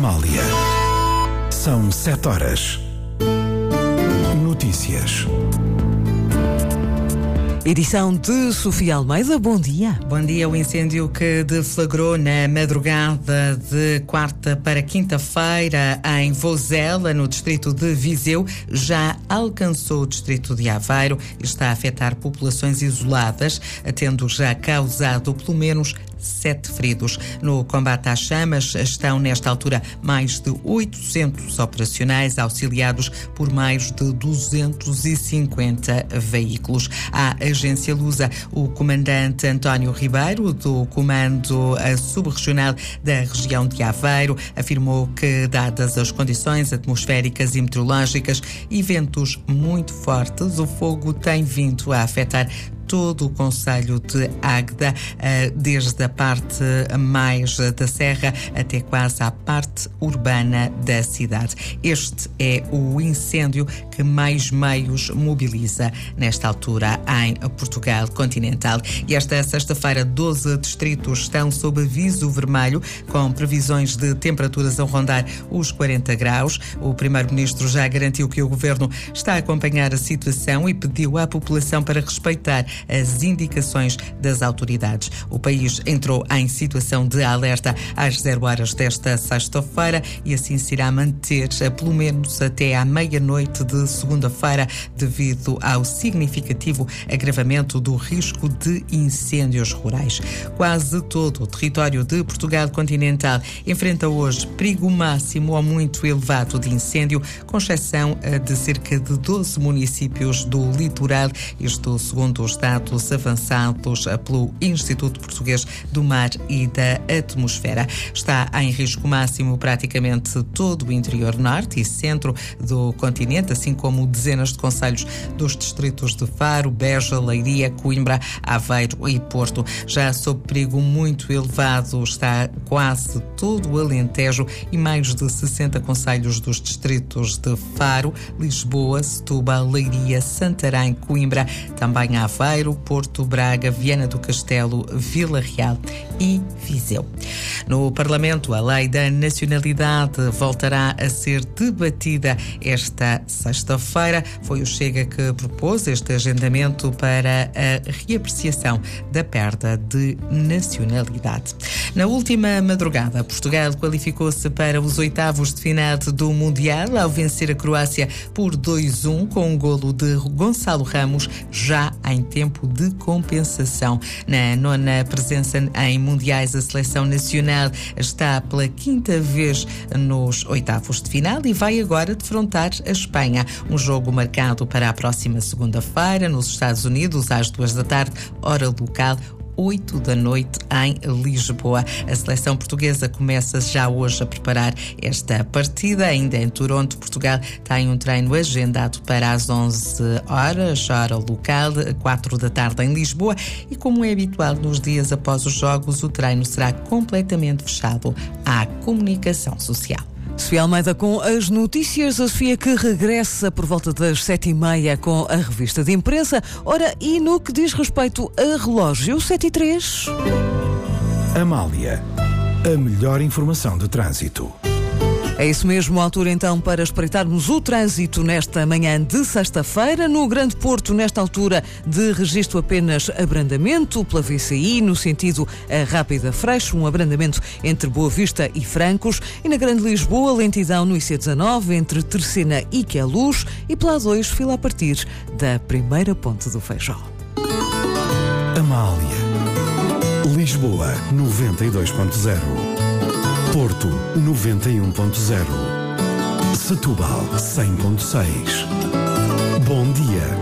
Amália. São 7 horas. Notícias. Edição de Sofia Almeida, bom dia. Bom dia. O incêndio que deflagrou na madrugada de quarta para quinta-feira em Vozela, no distrito de Viseu, já alcançou o distrito de Aveiro e está a afetar populações isoladas, tendo já causado pelo menos 7 feridos. No combate às chamas estão, nesta altura, mais de 800 operacionais, auxiliados por mais de 250 veículos. À agência Lusa, o comandante António Ribeiro, do Comando Subregional da região de Aveiro, afirmou que, dadas as condições atmosféricas e meteorológicas e ventos muito fortes, o fogo tem vindo a afetar todo o concelho de Águeda, desde a parte mais da serra até quase à parte urbana da cidade. Este é o incêndio que mais meios mobiliza nesta altura em Portugal continental. E esta sexta-feira, 12 distritos estão sob aviso vermelho, com previsões de temperaturas a rondar os 40 graus. O primeiro-ministro já garantiu que o governo está a acompanhar a situação e pediu à população para respeitar as indicações das autoridades. O país entrou em situação de alerta às 0 horas desta sexta-feira e assim se irá manter pelo menos até à meia-noite de segunda-feira, devido ao significativo agravamento do risco de incêndios rurais. Quase todo o território de Portugal continental enfrenta hoje perigo máximo ou muito elevado de incêndio, com exceção de cerca de 12 municípios do litoral, isto segundo os dados avançados pelo Instituto Português do Mar e da Atmosfera. Está em risco máximo praticamente todo o interior norte e centro do continente, assim como dezenas de concelhos dos distritos de Faro, Beja, Leiria, Coimbra, Aveiro e Porto. Já sob perigo muito elevado está quase todo o Alentejo e mais de 60 concelhos dos distritos de Faro, Lisboa, Setúbal, Leiria, Santarém, Coimbra, também Aveiro, Porto, Braga, Viana do Castelo, Vila Real e Viseu. No Parlamento, a Lei da Nacionalidade voltará a ser debatida esta sexta-feira. Foi o Chega que propôs este agendamento para a reapreciação da perda de nacionalidade. Na última madrugada, Portugal qualificou-se para os oitavos de final do Mundial ao vencer a Croácia por 2-1 com um golo de Gonçalo Ramos já em tempo de compensação. Na nona presença em mundiais, a seleção nacional está pela 5ª vez nos oitavos de final e vai agora defrontar a Espanha. Um jogo marcado para a próxima segunda-feira nos Estados Unidos, às 2 da tarde, hora local, 8 da noite em Lisboa. A seleção portuguesa começa já hoje a preparar esta partida. Ainda em Toronto, Portugal tem um treino agendado para as 11 horas, hora local, 4 da tarde em Lisboa. E como é habitual nos dias após os jogos, o treino será completamente fechado à comunicação social. Sofia Almeida com as notícias. A Sofia que regressa por volta das 7h30 com a revista de imprensa. Ora, e no que diz respeito a relógio, 7h03. Amália, a melhor informação de trânsito. É isso mesmo, a altura então para espreitarmos o trânsito nesta manhã de sexta-feira. No Grande Porto, nesta altura de registro apenas abrandamento pela VCI, no sentido Rápida Freixo, um abrandamento entre Boa Vista e Francos. E na Grande Lisboa, lentidão no IC19 entre Terceira e Queluz e pela A2, fila a partir da primeira ponte do Feijó. Amália. Lisboa 92.0. Porto 91.0. Setúbal 100.6. Bom dia.